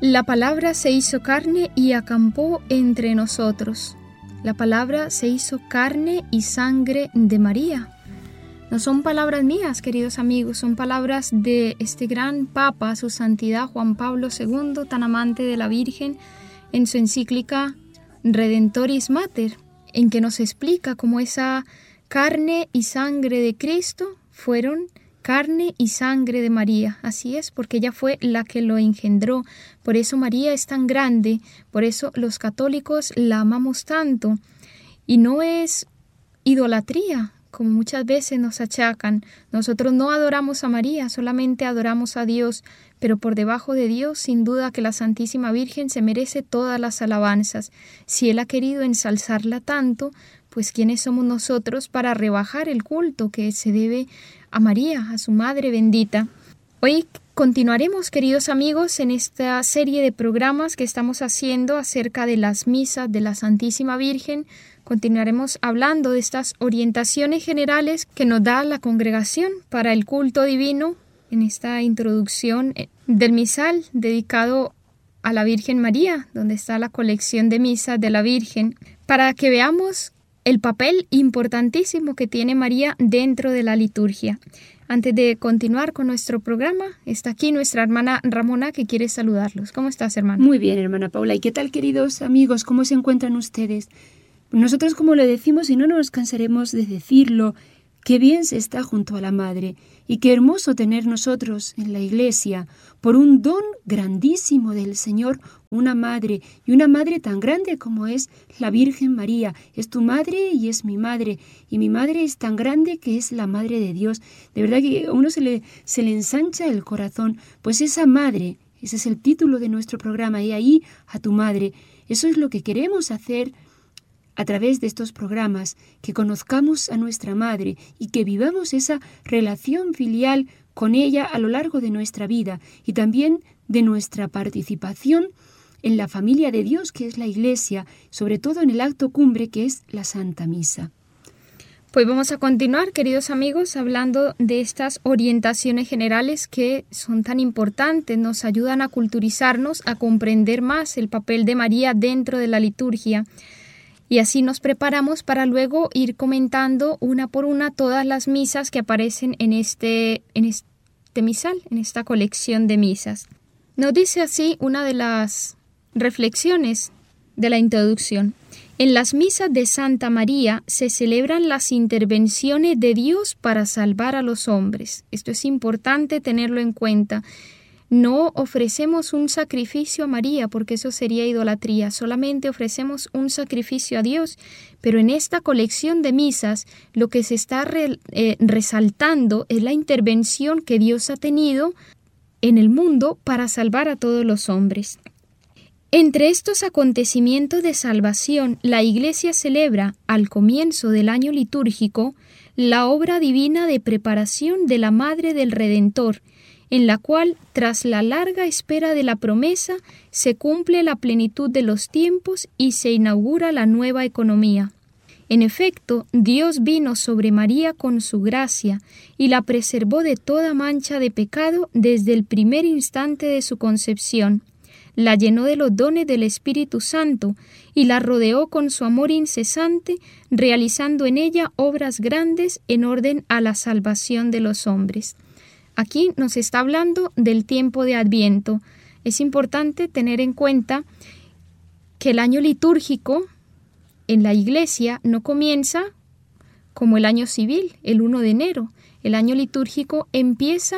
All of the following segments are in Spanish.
La palabra se hizo carne y acampó entre nosotros. La palabra se hizo carne y sangre de María. No son palabras mías, queridos amigos, son palabras de este gran Papa, su Santidad Juan Pablo II, tan amante de la Virgen, en su encíclica Redentoris Mater, en que nos explica cómo esa carne y sangre de Cristo fueron carne y sangre de María. Así es, porque ella fue la que lo engendró. Por eso María es tan grande, por eso los católicos la amamos tanto. Y no es idolatría, como muchas veces nos achacan. Nosotros no adoramos a María, solamente adoramos a Dios, pero por debajo de Dios, sin duda que la Santísima Virgen se merece todas las alabanzas. Si Él ha querido ensalzarla tanto, pues ¿quiénes somos nosotros para rebajar el culto que se debe a María, a su Madre bendita? Hoy continuaremos, queridos amigos, en esta serie de programas que estamos haciendo acerca de las misas de la Santísima Virgen. Continuaremos hablando de estas orientaciones generales que nos da la Congregación para el culto divino en esta introducción del misal dedicado a la Virgen María, donde está la colección de misas de la Virgen, para que veamos el papel importantísimo que tiene María dentro de la liturgia. Antes de continuar con nuestro programa, está aquí nuestra hermana Ramona que quiere saludarlos. ¿Cómo estás, hermana? Muy bien, hermana Paula. ¿Y qué tal, queridos amigos? ¿Cómo se encuentran ustedes? Nosotros, como le decimos, y no nos cansaremos de decirlo, qué bien se está junto a la Madre y qué hermoso tener nosotros en la Iglesia, por un don grandísimo del Señor, una Madre, y una Madre tan grande como es la Virgen María. Es tu Madre y es mi Madre, y mi Madre es tan grande que es la Madre de Dios. De verdad que a uno se le ensancha el corazón, pues esa Madre, ese es el título de nuestro programa, y ahí a tu Madre. Eso es lo que queremos hacer a través de estos programas, que conozcamos a nuestra Madre y que vivamos esa relación filial con ella a lo largo de nuestra vida y también de nuestra participación en la familia de Dios, que es la Iglesia, sobre todo en el acto cumbre, que es la Santa Misa. Pues vamos a continuar, queridos amigos, hablando de estas orientaciones generales que son tan importantes, nos ayudan a culturizarnos, a comprender más el papel de María dentro de la liturgia. Y así nos preparamos para luego ir comentando una por una todas las misas que aparecen en este misal, en esta colección de misas. Nos dice así una de las reflexiones de la introducción. En las misas de Santa María se celebran las intervenciones de Dios para salvar a los hombres. Esto es importante tenerlo en cuenta. No ofrecemos un sacrificio a María porque eso sería idolatría, solamente ofrecemos un sacrificio a Dios, pero en esta colección de misas lo que se está resaltando es la intervención que Dios ha tenido en el mundo para salvar a todos los hombres. Entre estos acontecimientos de salvación, la Iglesia celebra, al comienzo del año litúrgico, la obra divina de preparación de la Madre del Redentor, en la cual, tras la larga espera de la promesa, se cumple la plenitud de los tiempos y se inaugura la nueva economía. En efecto, Dios vino sobre María con su gracia y la preservó de toda mancha de pecado desde el primer instante de su concepción. La llenó de los dones del Espíritu Santo y la rodeó con su amor incesante, realizando en ella obras grandes en orden a la salvación de los hombres. Aquí nos está hablando del tiempo de Adviento. Es importante tener en cuenta que el año litúrgico en la Iglesia no comienza como el año civil, el 1 de enero. El año litúrgico empieza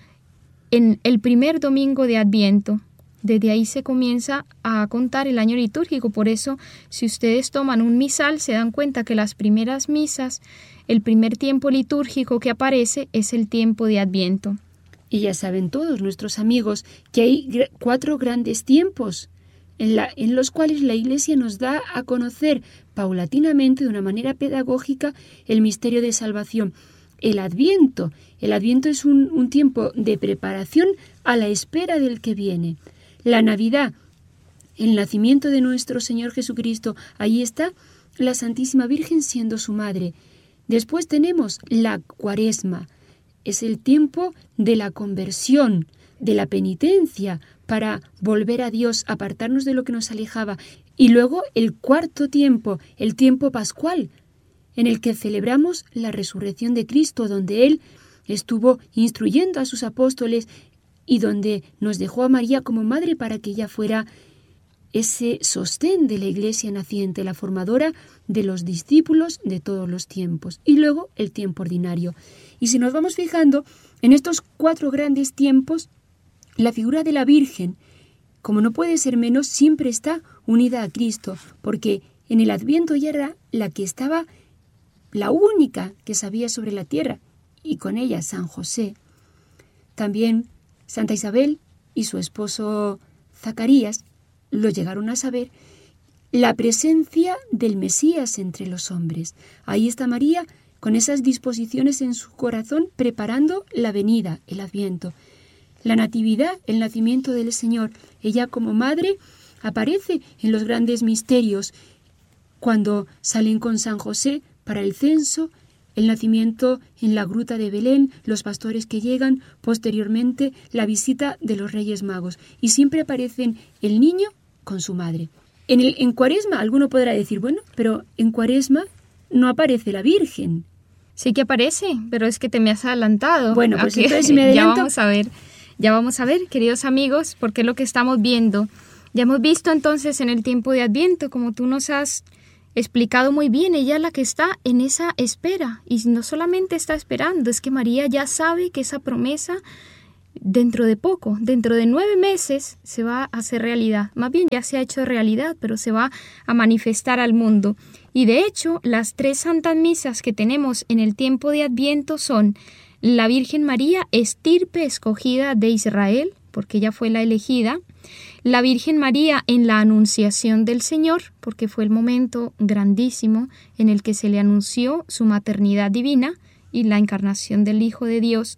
en el primer domingo de Adviento. Desde ahí se comienza a contar el año litúrgico. Por eso, si ustedes toman un misal, se dan cuenta que las primeras misas, el primer tiempo litúrgico que aparece es el tiempo de Adviento. Y ya saben todos nuestros amigos que hay 4 grandes tiempos en los cuales la Iglesia nos da a conocer paulatinamente, de una manera pedagógica, el misterio de salvación. El Adviento es un tiempo de preparación a la espera del que viene. La Navidad, el nacimiento de nuestro Señor Jesucristo, ahí está la Santísima Virgen siendo su madre. Después tenemos la Cuaresma, es el tiempo de la conversión, de la penitencia, para volver a Dios, apartarnos de lo que nos alejaba. Y luego el cuarto tiempo, el tiempo pascual, en el que celebramos la resurrección de Cristo, donde Él estuvo instruyendo a sus apóstoles y donde nos dejó a María como madre para que ella fuera ese sostén de la Iglesia naciente, la formadora de los discípulos de todos los tiempos. Y luego el tiempo ordinario. Y si nos vamos fijando en estos 4 grandes tiempos, la figura de la Virgen, como no puede ser menos, siempre está unida a Cristo, porque en el Adviento ella era la que estaba, la única que sabía sobre la tierra, y con ella San José. También Santa Isabel y su esposo Zacarías lo llegaron a saber, la presencia del Mesías entre los hombres. Ahí está María con esas disposiciones en su corazón preparando la venida, el Adviento. La Natividad, el nacimiento del Señor. Ella como madre aparece en los grandes misterios cuando salen con San José para el censo, el nacimiento en la gruta de Belén, los pastores que llegan, posteriormente la visita de los Reyes Magos. Y siempre aparecen el niño con su madre. En Cuaresma alguno podrá decir, bueno, pero en Cuaresma no aparece la Virgen. Sí que aparece, pero es que te me has adelantado. Bueno, pues entonces si me adelanto... Ya vamos a ver, queridos amigos, porque es lo que estamos viendo. Ya hemos visto entonces en el tiempo de Adviento, como tú nos has explicado muy bien, ella es la que está en esa espera. Y no solamente está esperando, es que María ya sabe que esa promesa dentro de poco, dentro de 9 meses, se va a hacer realidad. Más bien ya se ha hecho realidad, pero se va a manifestar al mundo. Y de hecho, las 3 santas misas que tenemos en el tiempo de Adviento son la Virgen María, estirpe escogida de Israel, porque ella fue la elegida, la Virgen María en la Anunciación del Señor, porque fue el momento grandísimo en el que se le anunció su maternidad divina y la encarnación del Hijo de Dios.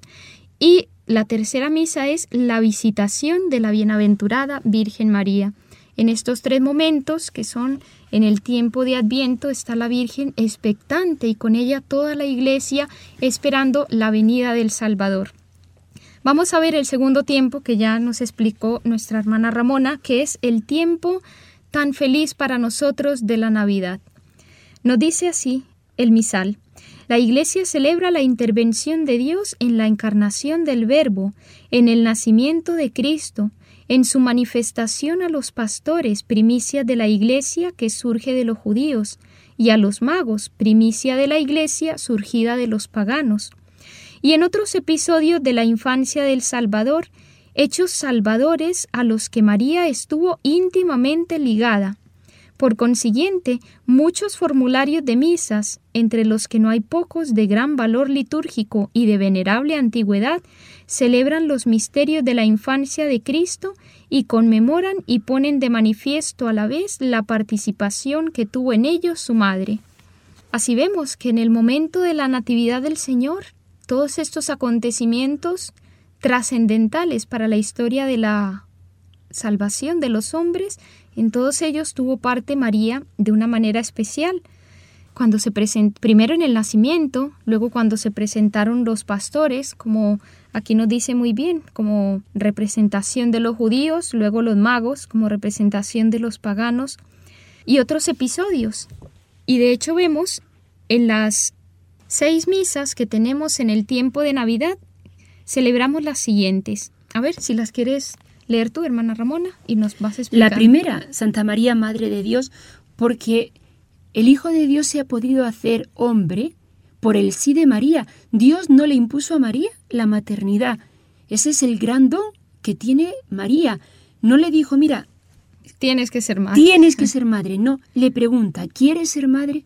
Y la tercera misa es la Visitación de la Bienaventurada Virgen María. En estos 3 momentos, que son en el tiempo de Adviento, está la Virgen expectante y con ella toda la Iglesia esperando la venida del Salvador. Vamos a ver el segundo tiempo que ya nos explicó nuestra hermana Ramona, que es el tiempo tan feliz para nosotros de la Navidad. Nos dice así el misal: la Iglesia celebra la intervención de Dios en la encarnación del Verbo, en el nacimiento de Cristo, en su manifestación a los pastores, primicia de la Iglesia que surge de los judíos, y a los magos, primicia de la Iglesia surgida de los paganos. Y en otros episodios de la infancia del Salvador, hechos salvadores a los que María estuvo íntimamente ligada. Por consiguiente, muchos formularios de misas, entre los que no hay pocos de gran valor litúrgico y de venerable antigüedad, celebran los misterios de la infancia de Cristo y conmemoran y ponen de manifiesto a la vez la participación que tuvo en ellos su madre. Así vemos que en el momento de la Natividad del Señor, todos estos acontecimientos trascendentales para la historia de la salvación de los hombres, en todos ellos tuvo parte María de una manera especial. Cuando se presentó, primero en el nacimiento, luego cuando se presentaron los pastores, como aquí nos dice muy bien, como representación de los judíos, luego los magos como representación de los paganos y otros episodios. Y de hecho vemos en las 6 misas que tenemos en el tiempo de Navidad, celebramos las siguientes. A ver si las quieres leer tú, hermana Ramona, y nos vas a explicar. La primera, Santa María, Madre de Dios, porque el Hijo de Dios se ha podido hacer hombre por el sí de María. Dios no le impuso a María la maternidad. Ese es el gran don que tiene María. No le dijo, mira, tienes que ser madre. Tienes que ser madre. No, le pregunta, ¿quieres ser madre?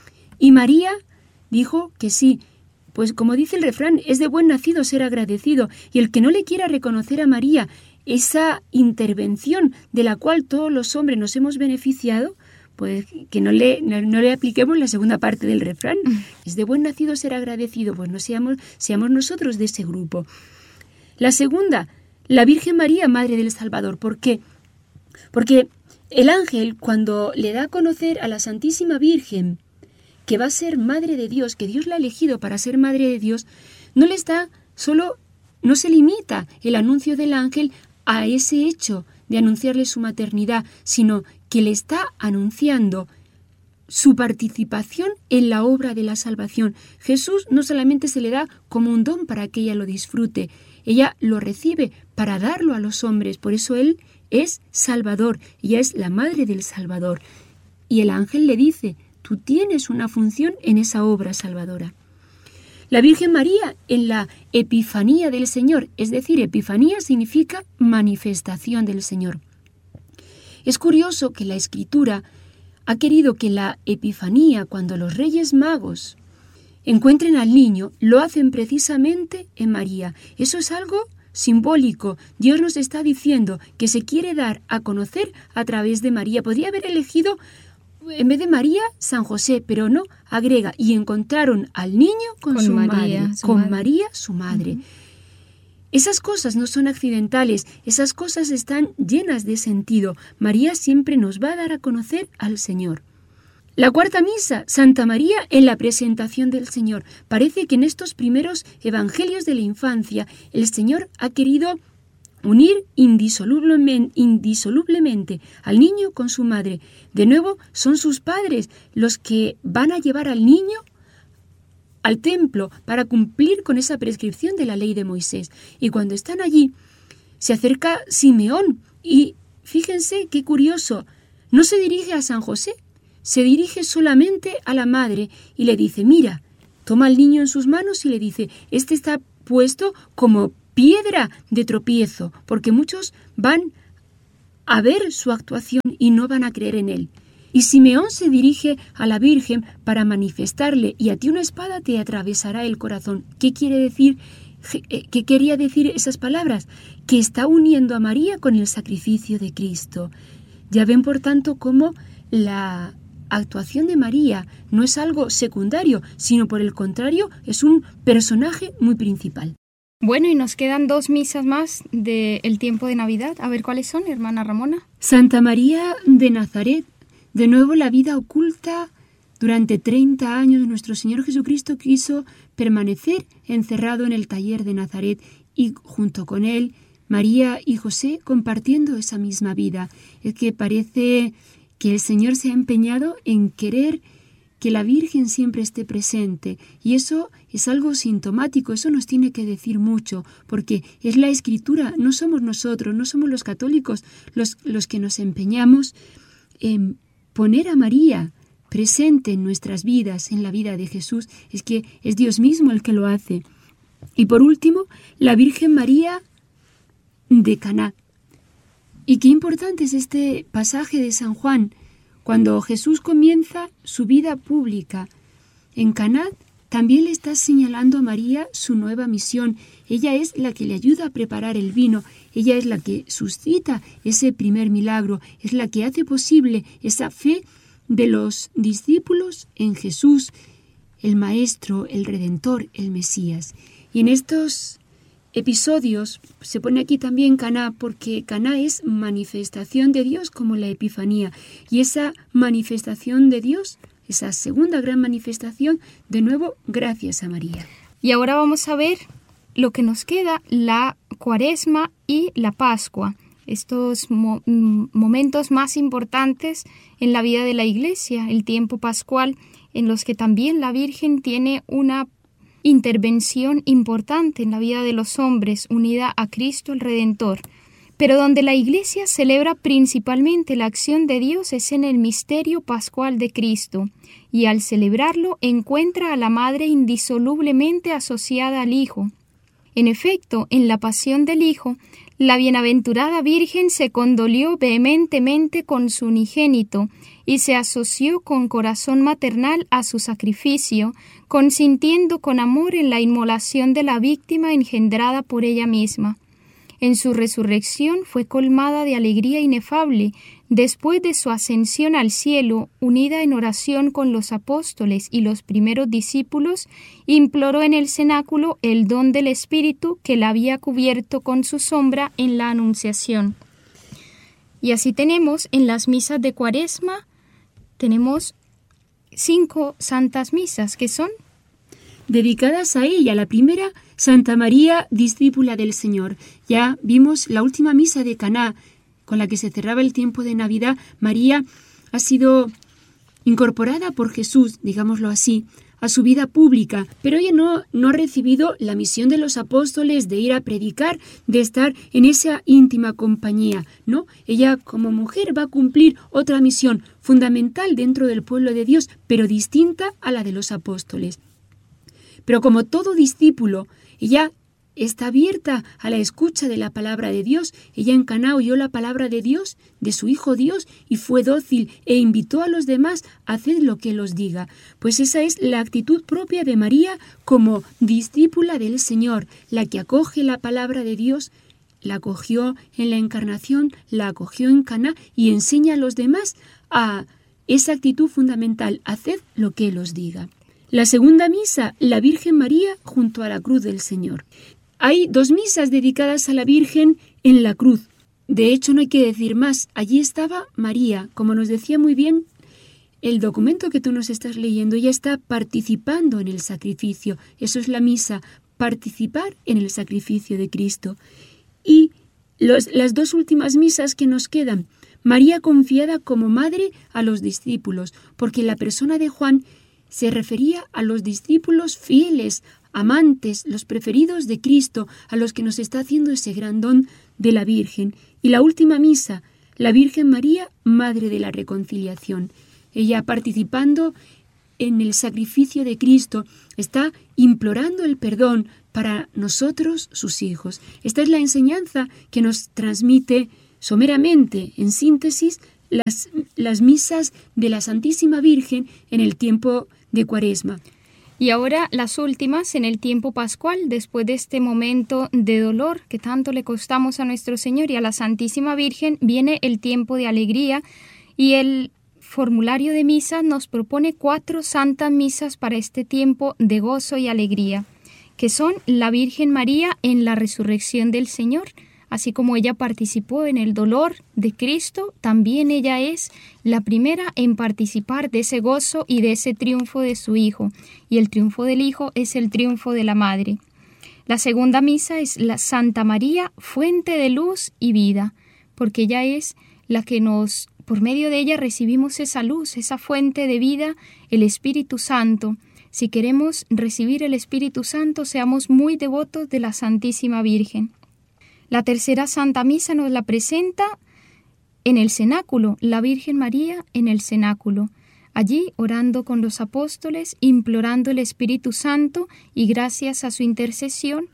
Y María dijo que sí. Pues como dice el refrán, es de buen nacido ser agradecido. Y el que no le quiera reconocer a María esa intervención de la cual todos los hombres nos hemos beneficiado, pues que no le apliquemos la segunda parte del refrán. Es de buen nacido ser agradecido, pues no seamos nosotros de ese grupo. La segunda, la Virgen María, Madre del Salvador. ¿Por qué? Porque el ángel, cuando le da a conocer a la Santísima Virgen que va a ser Madre de Dios, que Dios la ha elegido para ser Madre de Dios, no le está solo no se limita el anuncio del ángel a ese hecho de anunciarle su maternidad, sino que le está anunciando su participación en la obra de la salvación. Jesús no solamente se le da como un don para que ella lo disfrute, ella lo recibe para darlo a los hombres. Por eso Él es Salvador, ella es la madre del Salvador. Y el ángel le dice, tú tienes una función en esa obra salvadora. La Virgen María en la Epifanía del Señor, es decir, Epifanía significa manifestación del Señor. Es curioso que la Escritura ha querido que la Epifanía, cuando los Reyes Magos encuentren al niño, lo hacen precisamente en María. Eso es algo simbólico. Dios nos está diciendo que se quiere dar a conocer a través de María. Podría haber elegido, en vez de María, San José, pero no, agrega, y encontraron al niño con su madre, con María, su madre. Uh-huh. Esas cosas no son accidentales, esas cosas están llenas de sentido. María siempre nos va a dar a conocer al Señor. La cuarta misa, Santa María en la presentación del Señor. Parece que en estos primeros evangelios de la infancia el Señor ha querido unir indisolublemente al niño con su madre. De nuevo, son sus padres los que van a llevar al niño al templo para cumplir con esa prescripción de la ley de Moisés. Y cuando están allí, se acerca Simeón y fíjense qué curioso, no se dirige a San José, se dirige solamente a la madre y le dice, mira, toma al niño en sus manos y le dice, este está puesto como piedra de tropiezo, porque muchos van a ver su actuación y no van a creer en él. Y Simeón se dirige a la Virgen para manifestarle, y a ti una espada te atravesará el corazón. ¿Qué quiere decir? ¿Qué quería decir esas palabras? Que está uniendo a María con el sacrificio de Cristo. Ya ven, por tanto, cómo la actuación de María no es algo secundario, sino por el contrario, es un personaje muy principal. Bueno, y nos quedan 2 misas más del tiempo de Navidad. A ver cuáles son, hermana Ramona. Santa María de Nazaret. De nuevo, la vida oculta. Durante 30 años nuestro Señor Jesucristo quiso permanecer encerrado en el taller de Nazaret y junto con él María y José compartiendo esa misma vida. Es que parece que el Señor se ha empeñado en querer que la Virgen siempre esté presente, y eso es algo sintomático, eso nos tiene que decir mucho, porque es la Escritura, no somos nosotros, no somos los católicos los que nos empeñamos en poner a María presente en nuestras vidas, en la vida de Jesús. Es que es Dios mismo el que lo hace. Y por último, la Virgen María de Caná. Y qué importante es este pasaje de San Juan, cuando Jesús comienza su vida pública. En Caná también le está señalando a María su nueva misión. Ella es la que le ayuda a preparar el vino, ella es la que suscita ese primer milagro, es la que hace posible esa fe de los discípulos en Jesús, el Maestro, el Redentor, el Mesías. Y en estos episodios se pone aquí también Caná, porque Caná es manifestación de Dios como la Epifanía. Y esa manifestación de Dios, esa segunda gran manifestación, de nuevo, gracias a María. Y ahora vamos a ver lo que nos queda, la Cuaresma y la Pascua. Estos momentos más importantes en la vida de la Iglesia, el tiempo pascual, en los que también la Virgen tiene una intervención importante en la vida de los hombres, unida a Cristo el Redentor. Pero donde la Iglesia celebra principalmente la acción de Dios es en el misterio pascual de Cristo, y al celebrarlo encuentra a la Madre indisolublemente asociada al Hijo. En efecto, en la pasión del Hijo, la bienaventurada Virgen se condolió vehementemente con su unigénito y se asoció con corazón maternal a su sacrificio, consintiendo con amor en la inmolación de la víctima engendrada por ella misma. En su resurrección fue colmada de alegría inefable. Después de su ascensión al cielo, unida en oración con los apóstoles y los primeros discípulos, imploró en el cenáculo el don del Espíritu que la había cubierto con su sombra en la Anunciación. Y así tenemos en las misas de Cuaresma, tenemos 5 santas misas, que son dedicadas a ella. La primera, Santa María, discípula del Señor. Ya vimos la última misa de Caná, con la que se cerraba el tiempo de Navidad. María ha sido incorporada por Jesús, digámoslo así, a su vida pública, pero ella no ha recibido la misión de los apóstoles de ir a predicar, de estar en esa íntima compañía, ¿no? Ella como mujer va a cumplir otra misión fundamental dentro del pueblo de Dios, pero distinta a la de los apóstoles. Pero como todo discípulo, ella está abierta a la escucha de la palabra de Dios. Ella en Caná oyó la palabra de Dios, de su Hijo Dios, y fue dócil e invitó a los demás a hacer lo que Él os diga. Pues esa es la actitud propia de María como discípula del Señor, la que acoge la palabra de Dios, la acogió en la Encarnación, la acogió en Caná y enseña a los demás a esa actitud fundamental, haced lo que Él os diga. La segunda misa, la Virgen María junto a la cruz del Señor. Hay 2 misas dedicadas a la Virgen en la cruz. De hecho, no hay que decir más. Allí estaba María, como nos decía muy bien el documento que tú nos estás leyendo. Ella está participando en el sacrificio. Eso es la misa, participar en el sacrificio de Cristo. Y las 2 últimas misas que nos quedan. María confiada como madre a los discípulos, porque la persona de Juan se refería a los discípulos fieles, amantes, los preferidos de Cristo, a los que nos está haciendo ese gran don de la Virgen. Y la última misa, la Virgen María, Madre de la Reconciliación. Ella participando en el sacrificio de Cristo, está implorando el perdón para nosotros, sus hijos. Esta es la enseñanza que nos transmite someramente, en síntesis, las misas de la Santísima Virgen en el tiempo de Cuaresma. Y ahora las últimas en el tiempo pascual, después de este momento de dolor que tanto le costamos a nuestro Señor y a la Santísima Virgen, viene el tiempo de alegría, y el formulario de misas nos propone 4 santas misas para este tiempo de gozo y alegría, que son la Virgen María en la resurrección del Señor. Así como ella participó en el dolor de Cristo, también ella es la primera en participar de ese gozo y de ese triunfo de su Hijo. Y el triunfo del Hijo es el triunfo de la Madre. La segunda misa es la Santa María, fuente de luz y vida, porque ella es la que por medio de ella recibimos esa luz, esa fuente de vida, el Espíritu Santo. Si queremos recibir el Espíritu Santo, seamos muy devotos de la Santísima Virgen. La tercera Santa Misa nos la presenta en el cenáculo, la Virgen María en el cenáculo. Allí, orando con los apóstoles, implorando el Espíritu Santo, y gracias a su intercesión,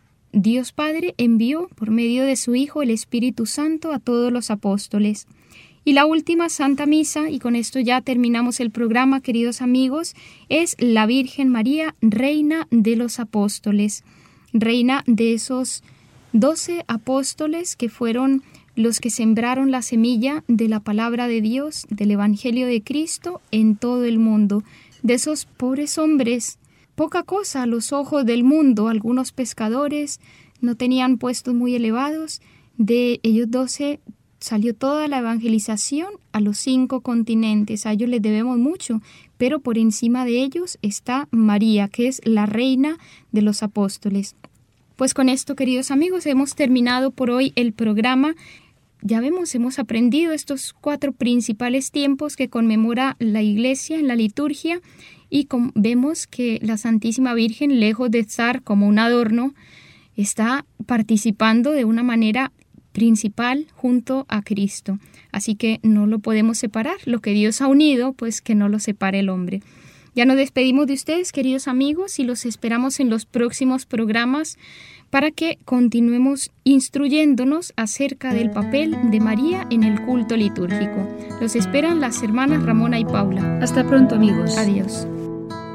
Dios Padre envió por medio de su Hijo el Espíritu Santo a todos los apóstoles. Y la última Santa Misa, y con esto ya terminamos el programa, queridos amigos, es la Virgen María, Reina de los Apóstoles, reina de esos 12 apóstoles que fueron los que sembraron la semilla de la palabra de Dios, del Evangelio de Cristo en todo el mundo. De esos pobres hombres, poca cosa a los ojos del mundo, algunos pescadores, no tenían puestos muy elevados. De ellos 12 salió toda la evangelización a los 5 continentes. A ellos les debemos mucho, pero por encima de ellos está María, que es la reina de los apóstoles. Pues con esto, queridos amigos, hemos terminado por hoy el programa. Ya vemos, hemos aprendido estos 4 principales tiempos que conmemora la Iglesia en la liturgia, y vemos que la Santísima Virgen, lejos de estar como un adorno, está participando de una manera principal junto a Cristo. Así que no lo podemos separar. Lo que Dios ha unido, pues que no lo separe el hombre. Ya nos despedimos de ustedes, queridos amigos, y los esperamos en los próximos programas para que continuemos instruyéndonos acerca del papel de María en el culto litúrgico. Los esperan las hermanas Ramona y Paula. Hasta pronto, amigos. Adiós.